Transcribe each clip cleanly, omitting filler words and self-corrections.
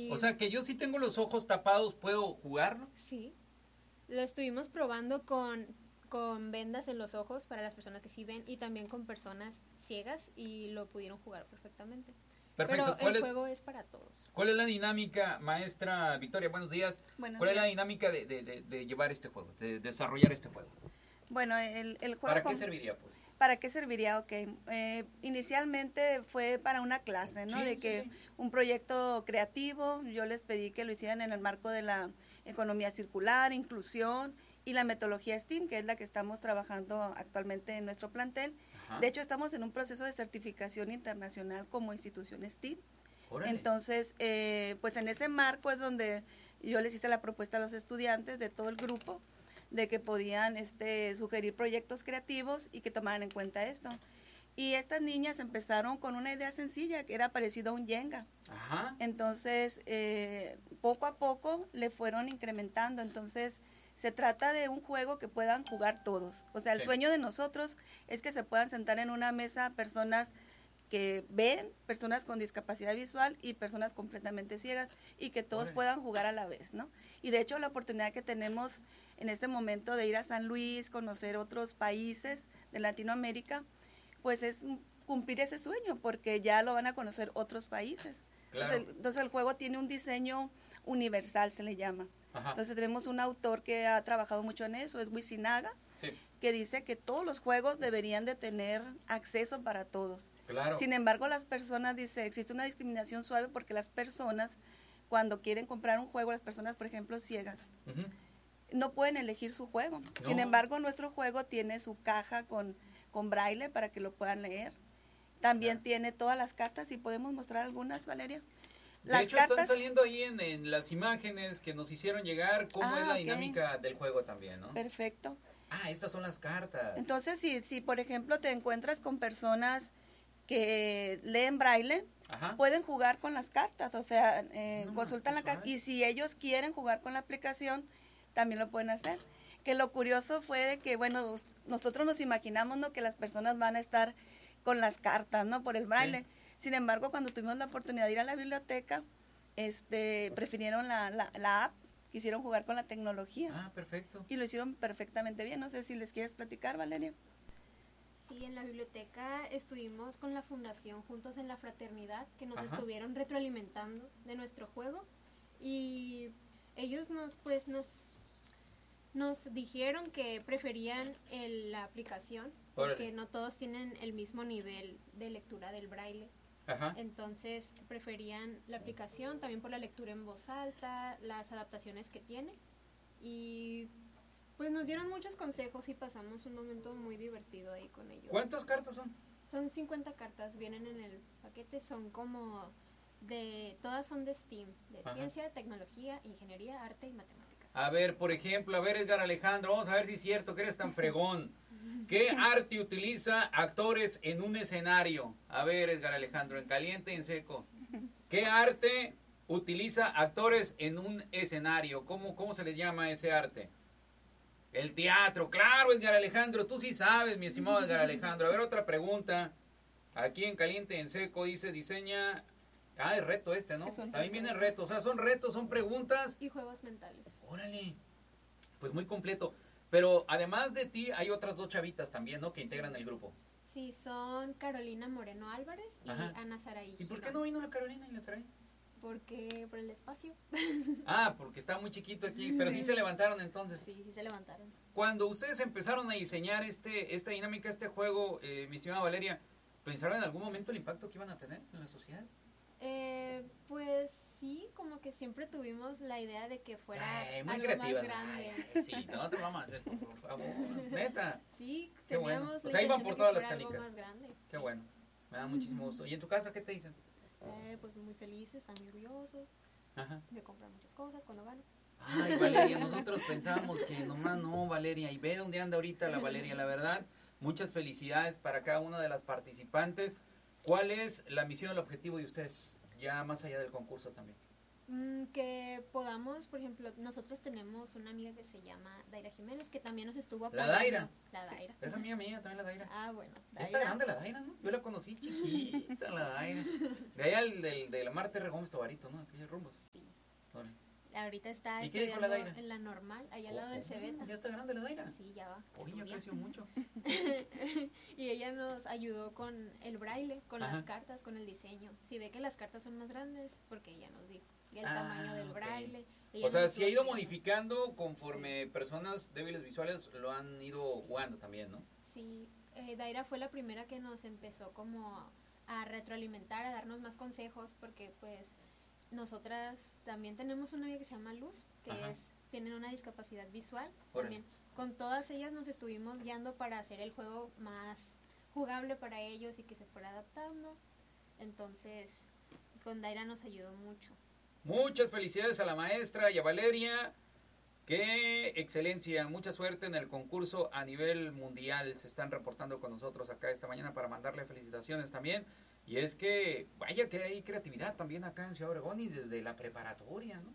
O sea, que yo si tengo los ojos tapados, ¿puedo jugarlo? Sí, lo estuvimos probando con vendas en los ojos para las personas que sí ven y también con personas ciegas y lo pudieron jugar perfectamente. Perfecto. Pero el juego es para todos. ¿Cuál es la dinámica, maestra Victoria? Buenos días. ¿Cuál es la dinámica de llevar este juego, de desarrollar este juego? Bueno, el juego... ¿Para qué serviría, pues? ¿Para qué serviría? Ok. Inicialmente fue para una clase, ¿no? Sí. Un proyecto creativo. Yo les pedí que lo hicieran en el marco de la economía circular, inclusión y la metodología STEAM, que es la que estamos trabajando actualmente en nuestro plantel. Ajá. De hecho, estamos en un proceso de certificación internacional como institución STEAM. ¡Órale! Entonces, pues en ese marco es donde yo les hice la propuesta a los estudiantes de todo el grupo de que podían sugerir proyectos creativos y que tomaran en cuenta esto. Y estas niñas empezaron con una idea sencilla, que era parecido a un Jenga. Ajá. Entonces, poco a poco le fueron incrementando. Entonces, se trata de un juego que puedan jugar todos. O sea, el sueño de nosotros es que se puedan sentar en una mesa personas que ven, personas con discapacidad visual y personas completamente ciegas, y que todos puedan jugar a la vez, ¿no? Y de hecho la oportunidad que tenemos en este momento de ir a San Luis, conocer otros países de Latinoamérica, pues es cumplir ese sueño, porque ya lo van a conocer otros países. Claro. Entonces el juego tiene un diseño universal, se le llama. Ajá. Entonces tenemos un autor que ha trabajado mucho en eso, es Wisinaga, sí, que dice que todos los juegos deberían de tener acceso para todos. Claro. Sin embargo, las personas, dice, existe una discriminación suave porque las personas, cuando quieren comprar un juego, las personas, por ejemplo, ciegas, no pueden elegir su juego. No. Sin embargo, nuestro juego tiene su caja con braille para que lo puedan leer. También tiene todas las cartas, y podemos mostrar algunas, Valeria. De hecho, están saliendo ahí en las imágenes que nos hicieron llegar cómo es la dinámica del juego también, ¿no? Perfecto. Estas son las cartas. Entonces, si por ejemplo te encuentras con personas que leen braille, ajá, pueden jugar con las cartas, o sea, consultan la carta, y si ellos quieren jugar con la aplicación, también lo pueden hacer. Que lo curioso fue de que, bueno, nosotros nos imaginamos, ¿no?, que las personas van a estar con las cartas, ¿no?, por el braille. Sí. Sin embargo, cuando tuvimos la oportunidad de ir a la biblioteca, prefirieron la app, quisieron jugar con la tecnología. Perfecto. Y lo hicieron perfectamente bien. No sé si les quieres platicar, Valeria. Sí, en la biblioteca estuvimos con la fundación Juntos en la Fraternidad, que nos estuvieron retroalimentando de nuestro juego, y ellos nos dijeron que preferían la aplicación porque no todos tienen el mismo nivel de lectura del braille. Ajá. Entonces preferían la aplicación también por la lectura en voz alta, las adaptaciones que tiene, y pues nos dieron muchos consejos y pasamos un momento muy divertido ahí con ellos. ¿Cuántas cartas son? Son 50 cartas, vienen en el paquete, son como todas son de STEAM, de ciencia, tecnología, ingeniería, arte y matemáticas. A ver, por ejemplo, Edgar Alejandro, vamos a ver si es cierto que eres tan fregón. ¿Qué arte utiliza actores en un escenario? A ver, Edgar Alejandro, en caliente y en seco. ¿Qué arte utiliza actores en un escenario? ¿Cómo se le llama ese arte? El teatro, claro, Edgar Alejandro, tú sí sabes, mi estimado Edgar Alejandro. A ver, otra pregunta. Aquí en caliente y en seco dice, diseña... es reto ¿no? También viene reto, o sea, son retos, son preguntas. Y juegos mentales. Órale, pues muy completo. Pero además de ti, hay otras dos chavitas también, ¿no?, que integran el grupo. Sí, son Carolina Moreno Álvarez y Ana Saraí. ¿Y por qué no vino la Carolina y la Saraí? Porque por el espacio. Porque está muy chiquito aquí, pero sí se levantaron entonces. Sí se levantaron. Cuando ustedes empezaron a diseñar esta dinámica, este juego, mi estimada Valeria, ¿pensaron en algún momento el impacto que iban a tener en la sociedad? Pues sí, como que siempre tuvimos la idea de que fuera muy algo creativa, más grande. Sí, no te vamos a hacer, por favor, neta. Sí, qué bueno. teníamos O sea, iban por todas las canicas. Más grande. Qué bueno, me da muchísimo gusto. ¿Y en tu casa qué te dicen? Pues muy felices, están muy orgullosos de comprar muchas cosas cuando gano. Ay, Valeria, nosotros pensábamos que nomás no, Valeria, y ve dónde anda ahorita la Valeria, la verdad. Muchas felicidades para cada una de las participantes. ¿Cuál es la misión, el objetivo de ustedes, ya más allá del concurso también? Que podamos, por ejemplo, nosotros tenemos una amiga que se llama Daira Jiménez, que también nos estuvo apoyando. ¿La Daira? La Daira. Sí. Esa amiga mía, también la Daira. Bueno. Daira. Está grande la Daira, ¿no? Yo la conocí chiquita, la Daira. De allá del Marte R. Gómez Tobarito, ¿no? Aquellos rumbos. Sí. ahorita está estudiando en la normal, allá al lado del Cebeta. ¿Ya está grande la Daira? Sí, ya va. Oye, ya creció mucho. Y ella nos ayudó con el braille, con las cartas, con el diseño. Si ve que las cartas son más grandes, porque ella nos dijo. Y el tamaño del braille. O sea, sí ha ido modificando conforme personas débiles visuales lo han ido jugando también, ¿no? Sí, Daira fue la primera que nos empezó como a retroalimentar, a darnos más consejos, porque pues nosotras también tenemos una amiga que se llama Luz, que tienen una discapacidad visual. También con todas ellas nos estuvimos guiando para hacer el juego más jugable para ellos y que se fuera adaptando. Entonces, con Daira nos ayudó mucho. Muchas felicidades a la maestra y a Valeria. ¡Qué excelencia! Mucha suerte en el concurso a nivel mundial. Se están reportando con nosotros acá esta mañana para mandarle felicitaciones también. Y es que, vaya que hay creatividad también acá en Ciudad Obregón y desde la preparatoria, ¿no?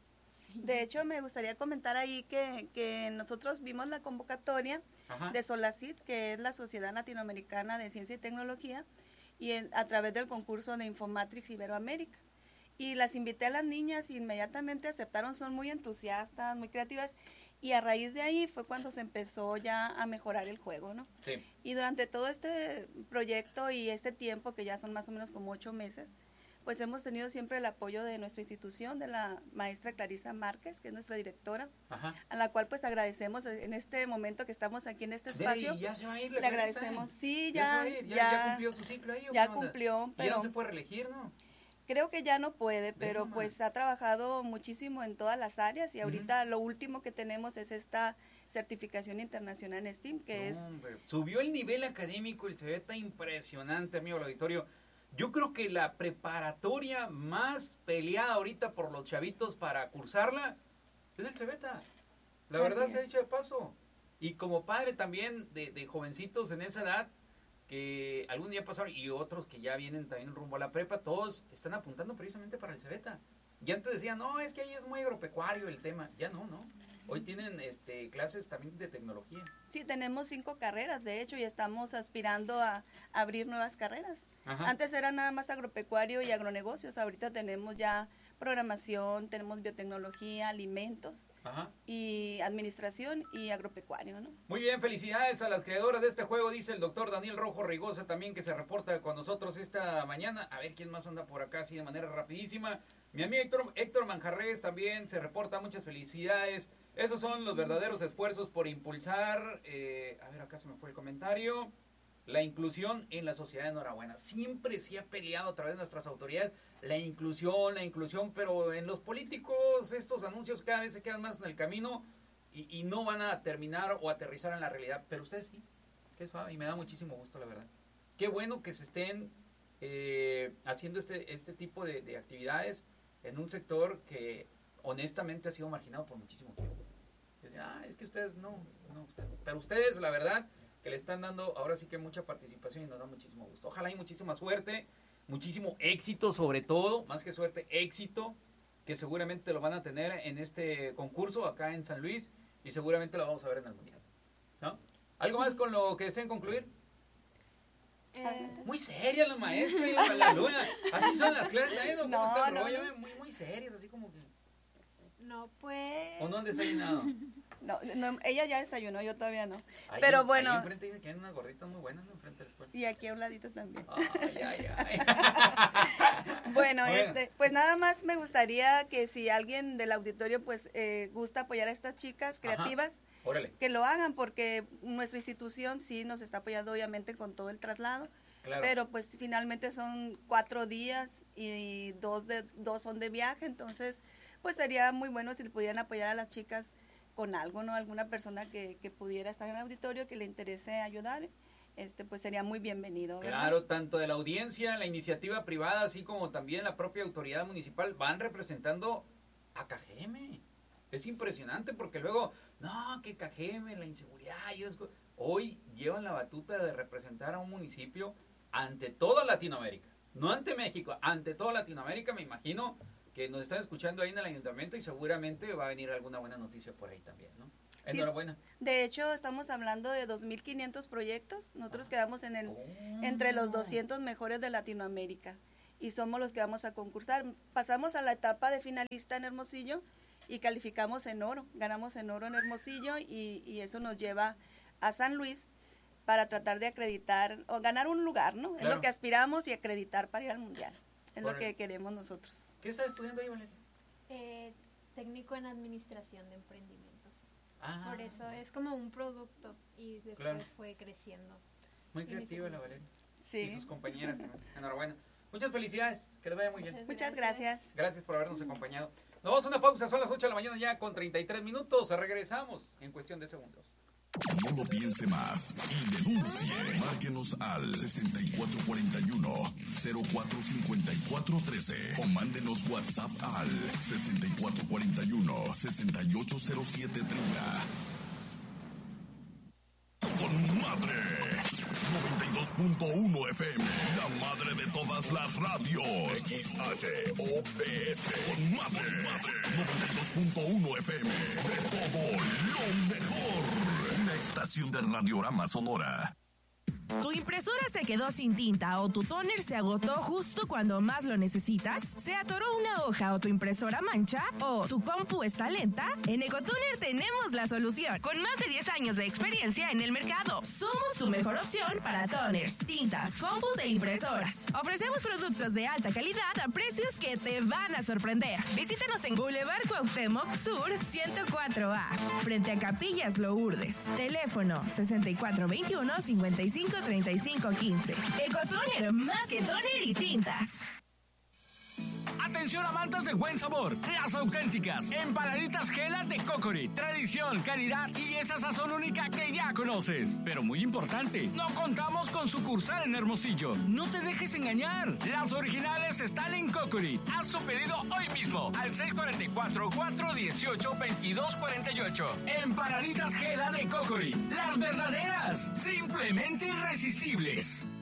De hecho, me gustaría comentar ahí que nosotros vimos la convocatoria de SOLACIT, que es la Sociedad Latinoamericana de Ciencia y Tecnología, y a través del concurso de Infomatrix Iberoamérica. Y las invité a las niñas y inmediatamente aceptaron, son muy entusiastas, muy creativas, y a raíz de ahí fue cuando se empezó ya a mejorar el juego, ¿no? Sí. Y durante todo este proyecto y este tiempo, que ya son más o menos como 8 meses, pues hemos tenido siempre el apoyo de nuestra institución, de la maestra Clarisa Márquez, que es nuestra directora, a la cual pues agradecemos en este momento que estamos aquí en este espacio. ¿Ya se va a ir la Le agradecemos. Sí, ya cumplió su ciclo ahí. Ya cumplió, pero ya no se puede reelegir, ¿no? Creo que ya no puede, pero pues ha trabajado muchísimo en todas las áreas y ahorita lo último que tenemos es esta certificación internacional en STEAM, que es... Subió el nivel académico, el Cebeta impresionante, amigo del auditorio. Yo creo que la preparatoria más peleada ahorita por los chavitos para cursarla es el Cebeta. La verdad se ha dicho de paso. Y como padre también de jovencitos en esa edad, que algún día pasaron y otros que ya vienen también rumbo a la prepa, todos están apuntando precisamente para el Cebeta. Y antes decían, no, es que ahí es muy agropecuario el tema. Ya no. Hoy tienen clases también de tecnología. Sí, tenemos 5 carreras, de hecho, y estamos aspirando a abrir nuevas carreras. Antes era nada más agropecuario y agronegocios, ahorita tenemos ya programación, tenemos biotecnología, alimentos y administración y agropecuario, ¿no? Muy bien, felicidades a las creadoras de este juego, dice el doctor Daniel Rojo Rigosa también, que se reporta con nosotros esta mañana. A ver quién más anda por acá así de manera rapidísima. Mi amigo Héctor Manjarres también se reporta, muchas felicidades. Esos son los verdaderos esfuerzos por impulsar, a ver, acá se me fue el comentario, la inclusión en la sociedad. Enhorabuena. Siempre se ha peleado a través de nuestras autoridades la inclusión, pero en los políticos estos anuncios cada vez se quedan más en el camino y no van a terminar o aterrizar en la realidad. Pero ustedes sí, que suave, y me da muchísimo gusto, la verdad. Qué bueno que se estén haciendo este tipo de actividades en un sector que honestamente ha sido marginado por muchísimo tiempo. Es que ustedes no, pero ustedes, la verdad, que le están dando ahora sí que mucha participación y nos da muchísimo gusto. Ojalá hay muchísima suerte, muchísimo éxito, sobre todo, más que suerte, éxito, que seguramente lo van a tener en este concurso acá en San Luis y seguramente lo vamos a ver en el Mundial, ¿no? ¿Algo más con lo que deseen concluir? Muy seria la maestra y la alumna. Así son las clases, ¿no? ¿Cómo está el rollo? Muy serias, así como que... No, pues... ¿O no han desayunado? No, ella ya desayunó, yo todavía no. Pero bueno... Ahí enfrente dicen que hay unas gorditas muy buenas, ¿no? Enfrente de la escuela. Y aquí a un ladito también. Ay. Bueno, pues nada más me gustaría que si alguien del auditorio pues gusta apoyar a estas chicas creativas, que lo hagan, porque nuestra institución sí nos está apoyando obviamente con todo el traslado. Claro. Pero pues finalmente son 4 días y 2 son de viaje, entonces pues sería muy bueno si le pudieran apoyar a las chicas con algo, ¿no? Alguna persona que pudiera estar en el auditorio, que le interese ayudar, pues sería muy bienvenido, ¿verdad? Claro, tanto de la audiencia, la iniciativa privada, así como también la propia autoridad municipal van representando a Cajeme. Es impresionante porque luego, no, que Cajeme, la inseguridad, hoy llevan la batuta de representar a un municipio ante toda Latinoamérica, no ante México, ante toda Latinoamérica. Me imagino que nos están escuchando ahí en el ayuntamiento y seguramente va a venir alguna buena noticia por ahí también, ¿no? Enhorabuena. Sí, de hecho, estamos hablando de 2.500 proyectos. Nosotros quedamos entre los 200 mejores de Latinoamérica y somos los que vamos a concursar. Pasamos a la etapa de finalista en Hermosillo, y calificamos en oro, ganamos en oro en Hermosillo y eso nos lleva a San Luis para tratar de acreditar o ganar un lugar, ¿no? Claro. Es lo que aspiramos y acreditar para ir al mundial. Es lo que queremos nosotros. ¿Qué estás estudiando ahí, Valeria? Técnico en administración de emprendimientos. Por eso es como un producto y después fue creciendo. Muy creativa la Valeria. Sí. Y sus compañeras también. Enhorabuena. Muchas felicidades, que les vaya muy bien. Muchas gracias. Gracias por habernos acompañado. Nos vamos a una pausa, son las 8 de la mañana ya con 33 minutos. Regresamos en cuestión de segundos. No lo piense más y denuncie. Márquenos al 6441-045413 o mándenos WhatsApp al 6441-680730. Con madre 92.1 FM, la madre de todas las radios. XHOPS. Con madre 92.1 FM, de todo lo mejor. Una estación de Radiorama Sonora. ¿Tu impresora se quedó sin tinta o tu tóner se agotó justo cuando más lo necesitas? ¿Se atoró una hoja o tu impresora mancha? ¿O tu compu está lenta? En Ecotoner tenemos la solución. Con más de 10 años de experiencia en el mercado, somos tu mejor opción para tóners, tintas, compus e impresoras. Ofrecemos productos de alta calidad a precios que te van a sorprender. Visítanos en Boulevard Cuauhtémoc Sur 104A, frente a Capillas Lourdes. Teléfono 6421-553515. Ecotoner, más que toner y tintas. Atención amantes del buen sabor, las auténticas empanaditas Gela de Cocori. Tradición, calidad y esa sazón única que ya conoces. Pero muy importante, no contamos con sucursal en Hermosillo. No te dejes engañar. Las originales están en Cocori. Haz tu pedido hoy mismo al 644-418-2248. Empanaditas Gela de Cocori. Las verdaderas, simplemente irresistibles.